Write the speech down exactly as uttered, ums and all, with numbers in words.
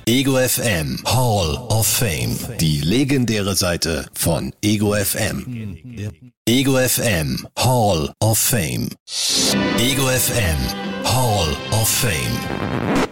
Ego F M Hall of Fame. Die legendäre Seite von Ego F M. Ego F M Hall of Fame. Ego F M Hall of Fame.